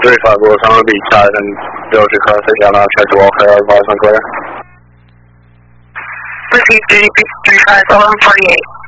35 Lewis, I'm going to be tied and build your car, sit down, I'll check the welfare, I'll advise on clear. Proceed 35, 1148.